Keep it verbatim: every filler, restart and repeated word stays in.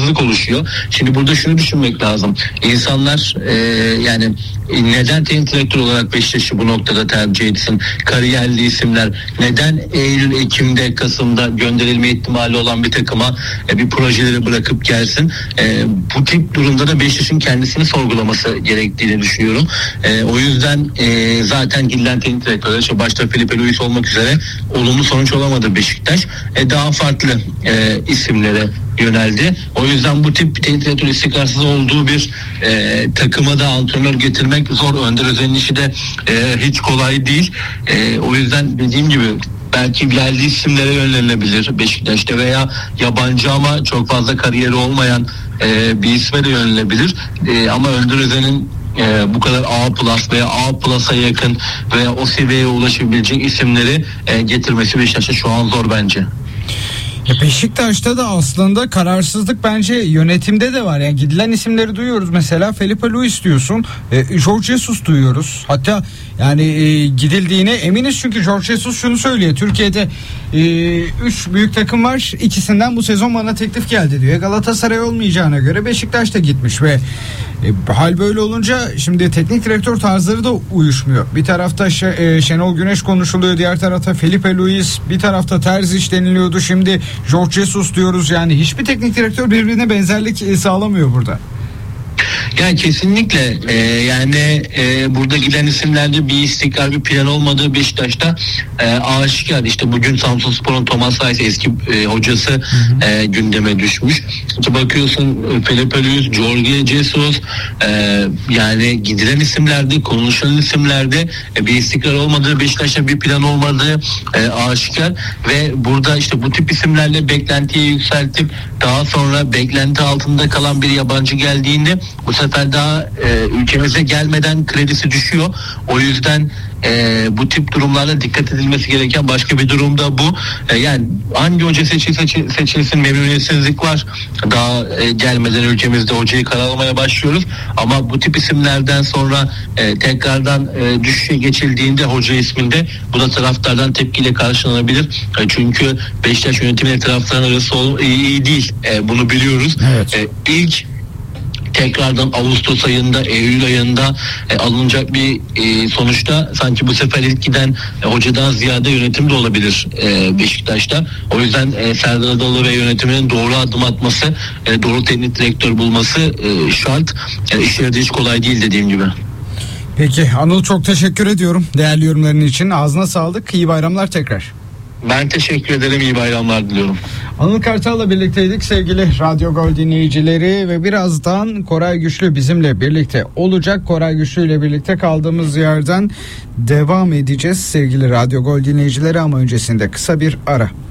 istikrarsızlık oluşuyor. Şimdi burada şunu düşünmek lazım. İnsanlar e, yani neden teknik direktör olarak Beşiktaş'ı bu noktada tercih etsin? Kariyerli isimler neden Eylül, Ekim'de, Kasım'da gönderilme ihtimali olan bir takıma e, bir projeleri bırakıp gelsin? E, bu tip durumda da Beşiktaş'ın kendisini sorgulaması gerektiğini düşünüyorum. E, o yüzden e, zaten gidilen teknik direktörler, işte başta Felipe Luis olmak üzere olumlu sonuç olamadı Beşiktaş. E, daha farklı e, isimlere yöneldi. O yüzden bu tip teknik direktör istikrarsız olduğu bir e, takıma da antrenör getirmek zor. Önder Özen'in işi de e, hiç kolay değil. E, o yüzden dediğim gibi belki yerli isimlere yönelebilir Beşiktaş'ta veya yabancı ama çok fazla kariyeri olmayan e, bir isme de yönelebilir. E, ama Önder Özen'in e, bu kadar A plus veya A plus'a yakın veya o seviyeye ulaşabilecek isimleri e, getirmesi Beşiktaş'a şu an zor bence. Beşiktaş'ta da aslında kararsızlık bence yönetimde de var. Yani gidilen isimleri duyuyoruz. Mesela Felipe Luis diyorsun. E, Jorge Jesus duyuyoruz. Hatta yani e, gidildiğine eminiz çünkü Jorge Jesus şunu söylüyor. Türkiye'de üç e, büyük takım var. İkisinden bu sezon bana teklif geldi diyor. Galatasaray olmayacağına göre Beşiktaş da gitmiş ve e, hal böyle olunca şimdi teknik direktör tarzları da uyuşmuyor. Bir tarafta Ş- e, Şenol Güneş konuşuluyor. Diğer tarafta Felipe Luis. Bir tarafta Terzic deniliyordu. Şimdi Jorge Jesus diyoruz. Yani hiçbir teknik direktör birbirine benzerlik sağlamıyor burada. Yani kesinlikle e, yani e, burada giden isimlerde bir istikrar, bir plan olmadığı Beşiktaş'ta e, aşikar. İşte bugün Samsunspor'un Thomas Reis eski e, hocası e, gündeme düşmüş. İşte bakıyorsun Felipe Luis, Jorge Jesus e, yani gidilen isimlerde, konuşulan isimlerde e, bir istikrar olmadığı, Beşiktaş'ta bir plan olmadığı e, aşikar ve burada işte bu tip isimlerle beklentiyi yükseltip daha sonra beklenti altında kalan bir yabancı geldiğinde bu sefer daha e, ülkemize gelmeden kredisi düşüyor. O yüzden e, bu tip durumlarda dikkat edilmesi gereken başka bir durum da bu. E, yani hangi hoca seçilse seçil, seçilsin memnuniyetsizlik var. Daha e, gelmeden ülkemizde hocayı karalamaya başlıyoruz. Ama bu tip isimlerden sonra e, tekrardan e, düşüşe geçildiğinde hoca isminde bu da taraftardan tepkiyle karşılanabilir. E, çünkü Beşiktaş yönetimiyle taraftarın arası ol, iyi, iyi değil. E, bunu biliyoruz. Evet. E, ilk tekrardan Ağustos ayında, Eylül ayında e, alınacak bir e, sonuçta sanki bu sefer ilk giden e, hocadan ziyade yönetim de olabilir e, Beşiktaş'ta. O yüzden e, Serdar Adalı ve yönetiminin doğru adım atması, e, doğru teknik direktör bulması e, şart. Yani işleri de hiç kolay değil dediğim gibi. Peki Anıl, çok teşekkür ediyorum değerli yorumların için. Ağzına sağlık. İyi bayramlar tekrar. Ben teşekkür ederim. İyi bayramlar diliyorum. Anıl Kartal'la birlikteydik sevgili Radyo Gol dinleyicileri ve birazdan Koray Güçlü bizimle birlikte olacak. Koray Güçlü ile birlikte kaldığımız yerden devam edeceğiz sevgili Radyo Gol dinleyicileri ama öncesinde kısa bir ara.